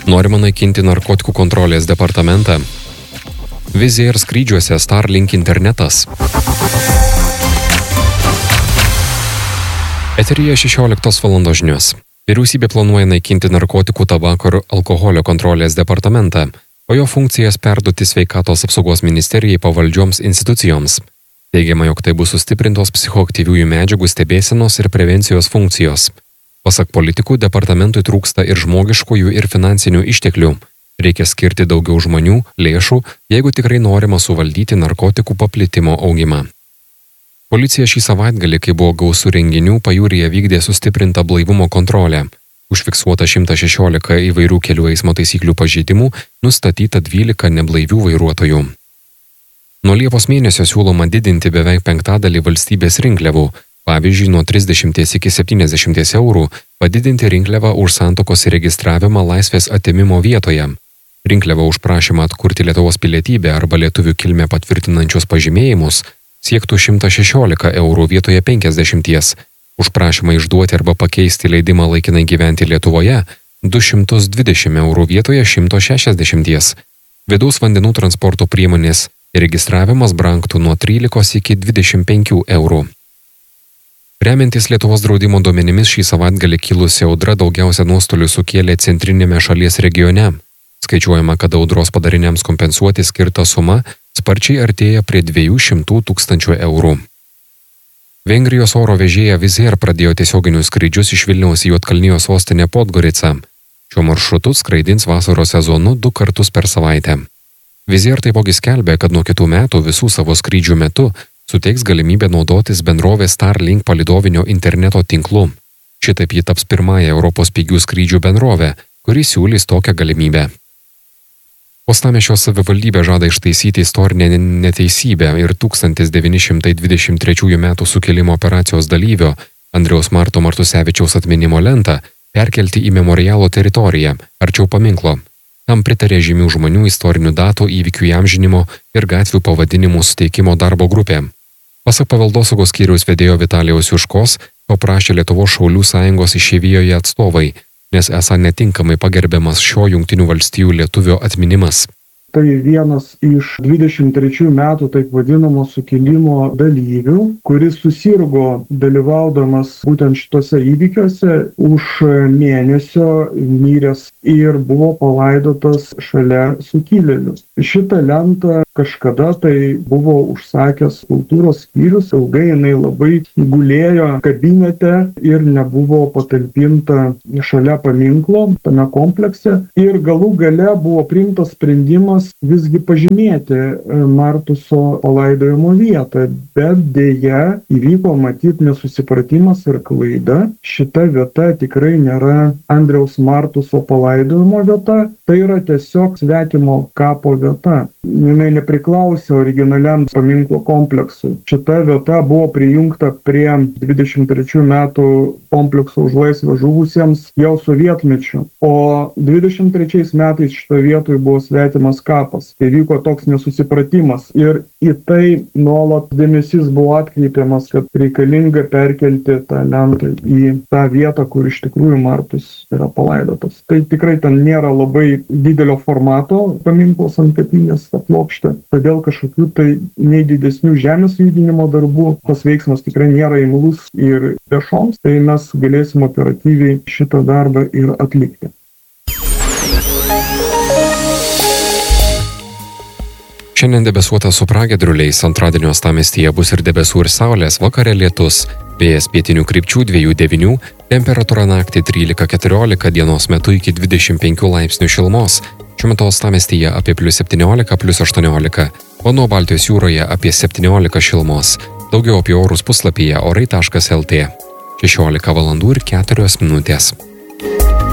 Norima naikinti narkotikų kontrolės departamentą. Wizz Air skrydžiuose Starlink internetas. Eteryje 16 val. Žinios. Vyriausybė planuoja naikinti narkotikų, tabako ir alkoholio kontrolės departamentą, o jo funkcijas perduoti Sveikatos apsaugos ministerijai pavaldžioms institucijoms. Teigiama, jog tai bus sustiprintos psichoaktyviųjų medžiagų stebėsenos ir prevencijos funkcijos. Pasak politikų, departamentui trūksta ir žmogiškųjų ir finansinių išteklių. Reikia skirti daugiau žmonių, lėšų, jeigu tikrai norima suvaldyti narkotikų paplitimo augimą. Policija šį savaitgalį, kai buvo gausu renginių, pajūryje vykdė sustiprintą blaivumo kontrolę. Užfiksuota 116 įvairių kelių eismo taisyklių pažeidimų, nustatyta 12 neblaivių vairuotojų. Nuo Liepos mėnesio siūloma didinti beveik 1/5 valstybės rinkliavų. Pavyzdžiui, nuo 30 iki 70 eurų padidinti rinkliavą už santuokos įregistravimą laisvės atėmimo vietoje. Rinkliava už prašymą atkurti Lietuvos pilietybę arba lietuvių kilmę patvirtinančius pažymėjimus siektų 116 eurų vietoje 50, už prašymą išduoti arba pakeisti leidimą laikinai gyventi Lietuvoje 220 eurų vietoje 160. Vidaus vandenų transporto priemonės registravimas brangtų nuo 13 iki 25 eurų. Remiantis Lietuvos draudimo duomenimis, šį savaitgalį kilusi audra daugiausia nuostolių sukėlė centrinėme šalies regione. Skaičiuojama, kad audros padariniams kompensuoti skirta suma sparčiai artėja prie 200 000 eurų. Vengrijos oro vežėja Wizz Air pradėjo tiesioginius skrydžius iš Vilniaus į Juodkalnijos sostinę Podgoricą. Šiuo maršrutu skraidins vasaros sezonu 2 kartus per savaitę. Wizz Air taipogi skelbė, kad nuo kitų metų visų savo skrydžių metu suteiks galimybę naudotis bendrovės Starlink palydovinio interneto tinklu. Šitaip ji taps pirmąją Europos pigių skrydžių bendrovę, kuri siūlys tokią galimybę. Uostamiesčio savivaldybė žada ištaisyti istorinę neteisybę ir 1923 m. sukilimo operacijos dalyvio Andriaus Martusevičiaus atminimo lentą perkelti į memorialo teritoriją, arčiau paminklo. Tam pritarė žymių žmonių, istorinių datų, įvykių įamžinimo ir gatvių pavadinimų suteikimo darbo grupė. Pasak paveldosaugos skyriaus vedėjo Vitalijaus Juškos, to prašė Lietuvos šaulių sąjungos išeivijoje atstovai, nes esą netinkamai pagerbiamas šio Jungtinių valstijų lietuvio atminimas. Tai vienas iš 23 metų taip vadinamo sukilimo dalyvių, kuris susirgo dalyvaudamas būtent šitose įvykiuose, už mėnesio miręs ir buvo palaidotas šalia sukilėlių. Šitą lentą kažkada tai buvo užsakęs kultūros skyrius, ilgai jinai labai gulėjo kabinete ir nebuvo patalpinta šalia paminklo tame komplekse. Ir galų gale buvo priimtas sprendimas visgi pažymėti Martuso palaidojimo vietą, bet dėja įvyko matyt nesusipratimas ir klaida. Šita vieta tikrai nėra Andriaus Martuso palaidojimo vieta, tai yra tiesiog svetimo kapo vieta. Jinai nepriklausė originaliam paminklo kompleksui. Šita vieta buvo prijungta prie 23 metų komplekso už laisvę žuvusiems jau sovietmečiu, o 23 metais šitoje vietoje buvo svetimas kapas. Tai vyko toks nesusipratimas ir į tai nuolat dėmesys buvo atkreipiamas, kad reikalinga perkelti tą lentą į tą vietą, kur iš tikrųjų Martus yra palaidotas. Tai tikrai ten nėra labai didelio formato paminklos ant kapinės plokštė, todėl kažkokių tai nei didesnių žemės judinimo darbų, tas veiksmas tikrai nėra imlus ir viešoms, tai mes galėsim operatyviai šitą darbą ir atlikti. Šiandien debesuota su pragiedruliais, antradienio uostamiestyje bus ir debesų ir saulės, vakare lietus, vėjas pietinių krypčių 2–9, temperatūra naktį 13–14, dienos metu iki 25 laipsnių šilumos, šiuo metu uostamiestyje apie +17, +18, o nuo Baltijos jūroje apie 17 šilumos. Daugiau apie orus puslapyje orai.lt. 16 val. ir 4 minutės.